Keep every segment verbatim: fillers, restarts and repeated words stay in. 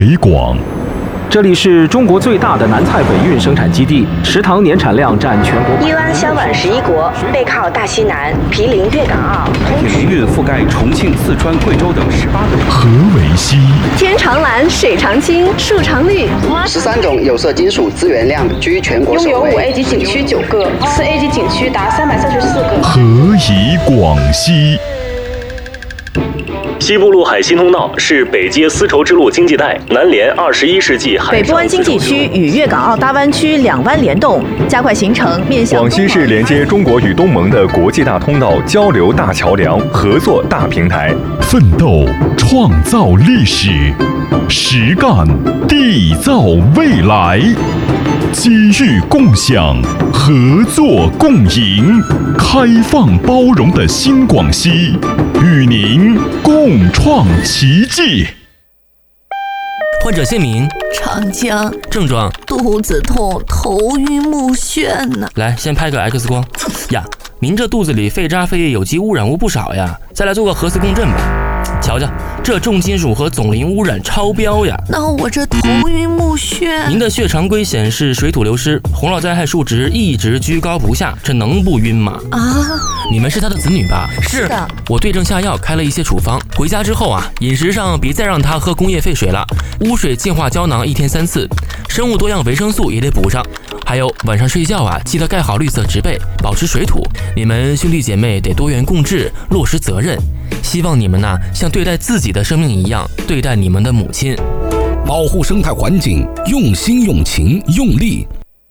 北广。 这里是中国最大的南菜北运生产基地，食糖年产量占全国。 一湾销往十一国，背靠大西南，毗邻粤港澳， 海铁轮运覆盖重庆、四川、贵州等十八个省。 何为西？ 天长蓝，水长青，树长绿。 十三种有色金属资源量居全国首位。 拥有五 A 级景区九个，四 A 级景区达三百四十四个。 何以广西？ 西部陆海新通道是北接丝绸之路经济带，南连二十一世纪海上北部湾经济区与粤港澳大湾区两湾联动，加快形成面向。 广西是连接中国与东盟的国际大通道、交流大桥梁、合作大平台。 奋斗创造历史，实干缔造未来。机遇共享，合作共赢，开放包容的新广西，与您共创奇迹。 患者姓名： 长江。 症状： 肚子痛、头晕目眩呢。 来，先拍个 X 光。呀，您这肚子里废渣废液有机污染物不少呀，再来做个核磁共振吧。瞧瞧，这重金属和总磷污染超标呀！ 那我这头晕目眩。 您的血常规显示水土流失，洪涝灾害数值一直居高不下，这能不晕吗？ 啊！ 你们是他的子女吧？ 是的。 我对症下药，开了一些处方。回家之后啊，饮食上别再让他喝工业废水了，污水净化胶囊一天三次，生物多样维生素也得补上。还有晚上睡觉啊，记得盖好绿色植被，保持水土。你们兄弟姐妹得多元共治，落实责任。希望你们呢、啊，像对待自己的生命一样对待你们的母亲。 保护生态环境，用心用情用力。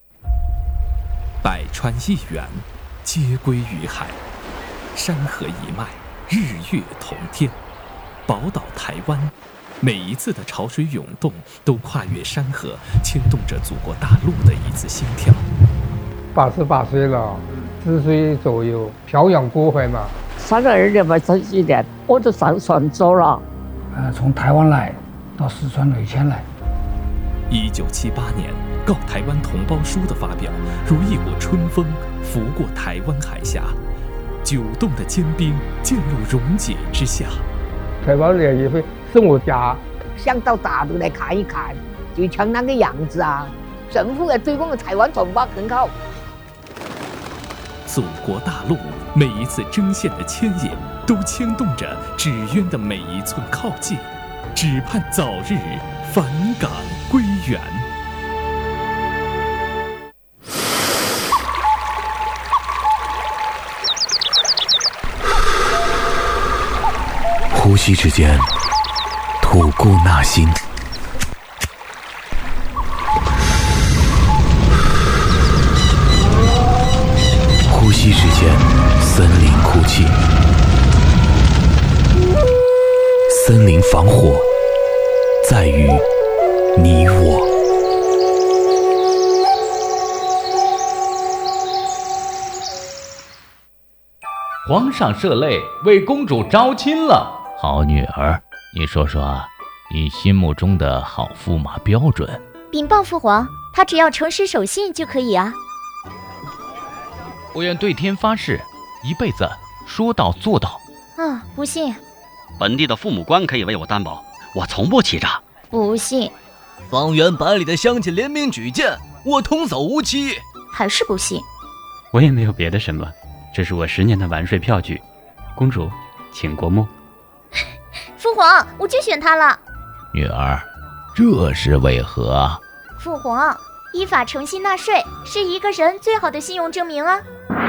百川一源，皆归于海；山河一脉，日月同天。宝岛台湾，每一次的潮水涌动，都跨越山河，牵动着祖国大陆的一次心跳。 八十八岁了，四岁左右，漂洋过海嘛。 三个儿子吧，十几年我就上船走了。 呃，从台湾来到四川累迁来。 一九七八年，《告台湾同胞书》的发表，如一股春风拂过台湾海峡，九洞的坚冰渐入溶解之下。 台湾人也会是我家， 想到大陆来看一看，就像那个样子啊！政府要对我们台湾同胞更好。 祖国大陆每一次针线的牵引，都牵动着纸鸢的每一寸靠近，只盼早日返港归元。 呼吸之间，吐故纳新。呼吸之间，森林哭泣。森林防火，在于你我。 皇上设擂为公主招亲了。 好女儿，你说说，你心目中的好驸马标准？ 禀报父皇，他只要诚实守信就可以啊。 我愿对天发誓，一辈子说到做到。 啊，不信。 本地的父母官可以为我担保，我从不欺诈。 不信。 方圆百里的乡亲联名举荐，我童叟无欺。 还是不信。 我也没有别的什么，这是我十年的完税票据。公主，请过目。 父皇，我就选他了。 女儿，这是为何？ 父皇，依法诚信纳税是一个人最好的信用证明啊。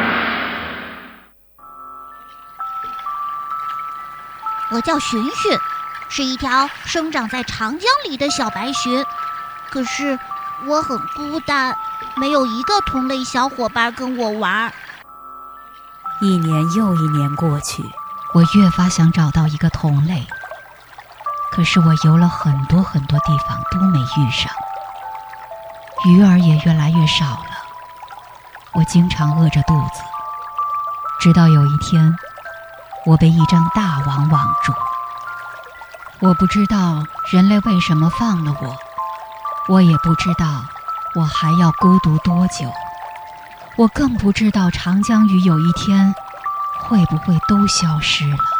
我叫寻寻，是一条生长在长江里的小白鲟。可是我很孤单，没有一个同类小伙伴跟我玩。 一年又一年过去，我越发想找到一个同类，可是我游了很多很多地方都没遇上，鱼儿也越来越少了。我经常饿着肚子，直到有一天，我被一张大网网住。我不知道人类为什么放了我，我也不知道我还要孤独多久，我更不知道长江鱼有一天会不会都消失了。